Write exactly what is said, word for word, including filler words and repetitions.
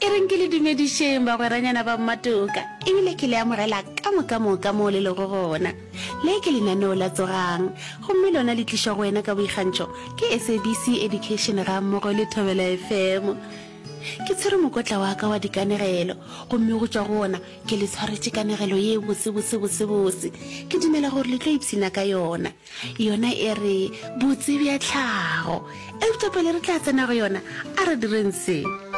e reng ke le dumedišeng bagweranyana ba mmatoka ebile ke le amogela ka moka moka mo le lego gona le ke lenaneo la tsogang gomme lona le tliša go wena ka boikgantšho ke S A B C Education ga mmogo le Thobela F M. Ke tsere mokotla wa ka wa dikanegelo gomme go tšwa go ona ke le tshwaretše kanegelo ye bose bose bose bose ke dumela gore le tlo ipshina ka yona yona e re botse bja tlhago eupša pele re tla tsena go yona a re direng se.